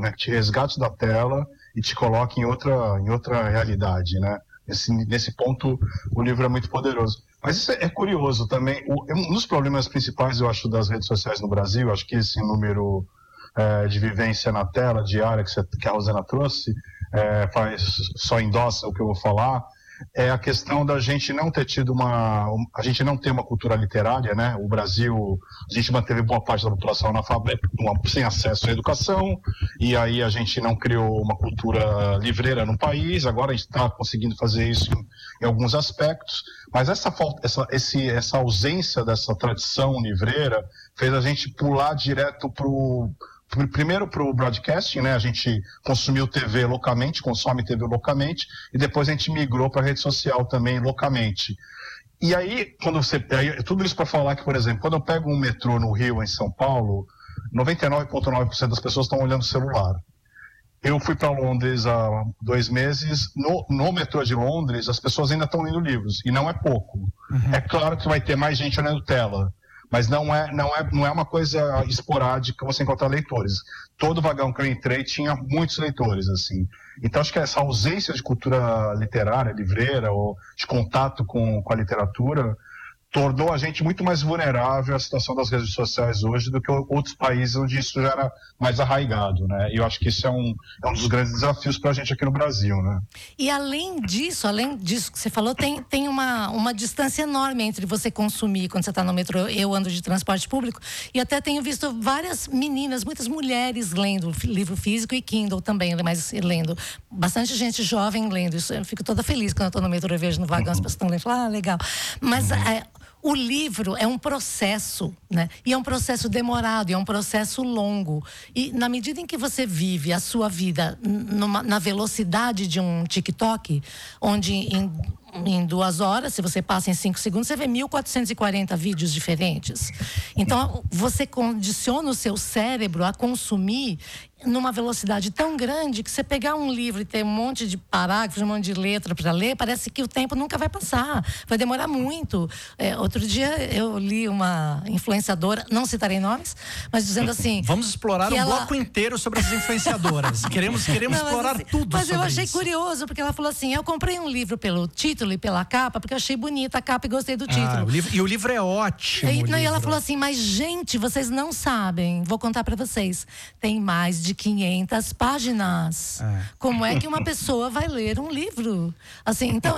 né? Que te resgate da tela e te coloque em outra realidade, né? Nesse ponto, o livro é muito poderoso. Mas isso é curioso também. Um dos problemas principais, eu acho, das redes sociais no Brasil, acho que esse número de vivência na tela diária que a Rosana trouxe, só endossa o que eu vou falar, é a questão da gente não ter tido a gente não ter uma cultura literária, né? O Brasil, a gente manteve boa parte da população analfabeta, sem acesso à educação, e aí a gente não criou uma cultura livreira no país. Agora a gente está conseguindo fazer isso em alguns aspectos, mas essa ausência dessa tradição livreira fez a gente pular direto primeiro para o broadcasting, né? A gente consumiu TV localmente, consome TV localmente, e depois a gente migrou para a rede social também localmente. E aí, tudo isso para falar que, por exemplo, quando eu pego um metrô no Rio, em São Paulo, 99,9% das pessoas estão olhando o celular. Eu fui para Londres há 2 meses, no metrô de Londres, as pessoas ainda estão lendo livros, e não é pouco. Uhum. É claro que vai ter mais gente olhando tela, mas não é uma coisa esporádica você encontrar leitores. Todo vagão que eu entrei tinha muitos leitores, assim. Então acho que essa ausência de cultura literária, livreira, ou de contato com a literatura, tornou a gente muito mais vulnerável à situação das redes sociais hoje do que outros países onde isso já era mais arraigado, né? E eu acho que isso é um dos grandes desafios para a gente aqui no Brasil, né? E além disso que você falou, tem uma distância enorme entre você consumir quando você está no metrô. Eu ando de transporte público e até tenho visto várias meninas, muitas mulheres lendo livro físico e Kindle também, mas lendo. Bastante gente jovem lendo. Isso, eu fico toda feliz quando eu estou no metrô e vejo no vagão as pessoas estão lendo. Legal. Mas o livro é um processo, né? E é um processo demorado, e é um processo longo. E na medida em que você vive a sua vida na velocidade de um TikTok, onde em 2 horas, se você passa em 5 segundos, você vê 1.440 vídeos diferentes. Então, você condiciona o seu cérebro a consumir numa velocidade tão grande que você pegar um livro e ter um monte de parágrafos, um monte de letra para ler, parece que o tempo nunca vai passar, vai demorar muito. Outro dia eu li uma influenciadora, não citarei nomes, mas dizendo assim... Vamos explorar um bloco inteiro sobre essas influenciadoras. Queremos explorar tudo mas sobre eu achei isso. Curioso, porque ela falou assim, eu comprei um livro pelo título e pela capa, porque eu achei bonita a capa e gostei do título. O livro é ótimo. E ela falou assim, mas gente, vocês não sabem, vou contar para vocês, tem mais de 500 páginas. Como é que uma pessoa vai ler um livro? Assim, então,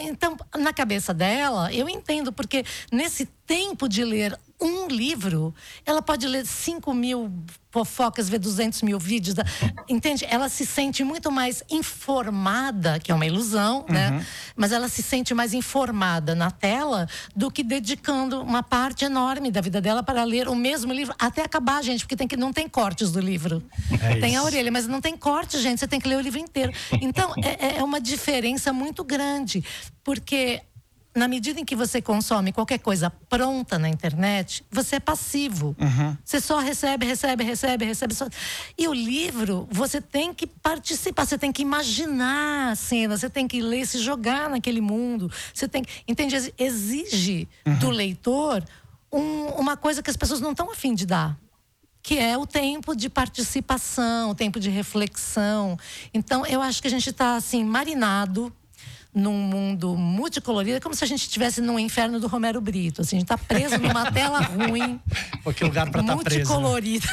na cabeça dela, eu entendo, porque nesse tempo de ler um livro, ela pode ler 5.000 fofocas, ver 200.000 vídeos, entende? Ela se sente muito mais informada, que é uma ilusão, né? Mas ela se sente mais informada na tela do que dedicando uma parte enorme da vida dela para ler o mesmo livro, até acabar, gente, porque não tem cortes do livro. Tem a orelha, mas não tem corte, gente, você tem que ler o livro inteiro. Então, é uma diferença muito grande, porque na medida em que você consome qualquer coisa pronta na internet, você é passivo. Você só recebe. E o livro, você tem que participar, você tem que imaginar a cena, você tem que ler, se jogar naquele mundo. Você tem que, entende? Exige do leitor uma coisa que as pessoas não estão a fim de dar, que é o tempo de participação, o tempo de reflexão. Então, eu acho que a gente está assim, marinado num mundo multicolorido, é como se a gente estivesse no inferno do Romero Brito. Assim, a gente está preso numa tela ruim, que lugar para estar preso, multicolorida.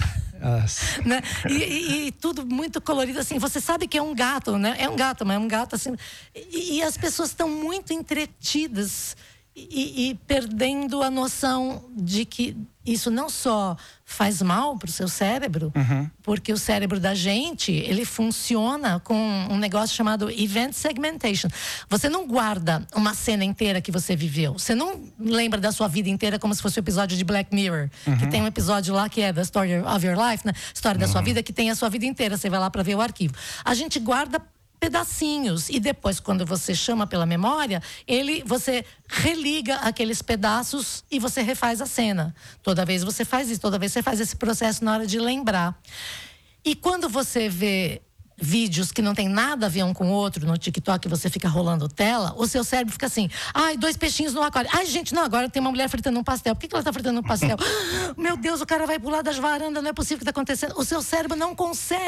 Né? E tudo muito colorido, assim. Você sabe que é um gato, né? É um gato, mas é um gato assim. E as pessoas estão muito entretidas e perdendo a noção de que isso não só faz mal para o seu cérebro, porque o cérebro da gente, ele funciona com um negócio chamado event segmentation. Você não guarda uma cena inteira que você viveu. Você não lembra da sua vida inteira como se fosse um episódio de Black Mirror, que tem um episódio lá que é The Story of Your Life, né? História da sua vida, que tem a sua vida inteira. Você vai lá para ver o arquivo. A gente guarda pedacinhos, e depois, quando você chama pela memória, você religa aqueles pedaços e você refaz a cena. Toda vez você faz isso, toda vez você faz esse processo na hora de lembrar. E quando você vê vídeos que não tem nada a ver um com o outro no TikTok, você fica rolando tela, o seu cérebro fica assim, 2 peixinhos no aquário, gente, não, agora tem uma mulher fritando um pastel, por que ela está fritando um pastel? Meu Deus, o cara vai pular das varandas, não é possível que está acontecendo. O seu cérebro não consegue